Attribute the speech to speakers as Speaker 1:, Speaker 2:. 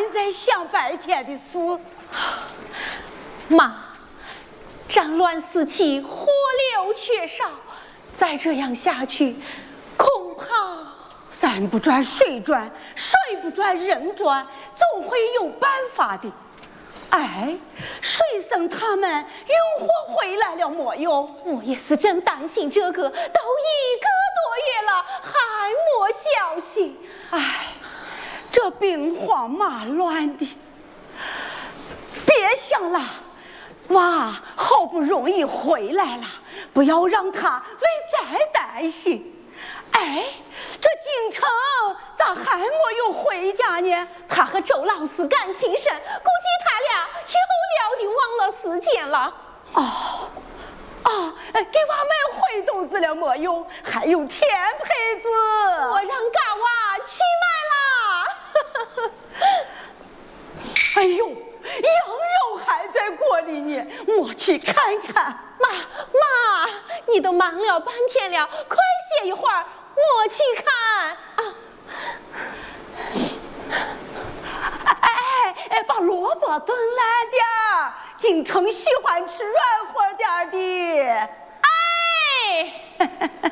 Speaker 1: 在想白天的事。
Speaker 2: 妈，战乱四起，火流缺少，再这样下去，恐怕
Speaker 1: 山不转水转，水不转人转，总会有办法的。哎，水生他们运货回来了没有？
Speaker 2: 我也是真担心这个，都1个多月了，还没消息。
Speaker 1: 哎，这兵荒马乱的，别想了，娃好不容易回来了，不要让他为再担心。哎，这京城咋还没有回家呢？
Speaker 2: 他和周老师感情深，估计他俩又聊得忘了时间了。
Speaker 1: 给娃买回肚子了没有？还有甜胚子，
Speaker 2: 我让嘎娃去买啦。
Speaker 1: 哎呦，羊肉还在锅里呢，我去看看。
Speaker 2: 妈，你都忙了半天了，快歇一会儿，我去看啊。
Speaker 1: 把萝卜炖烂点儿，京城喜欢吃软和点儿的。
Speaker 2: 哎。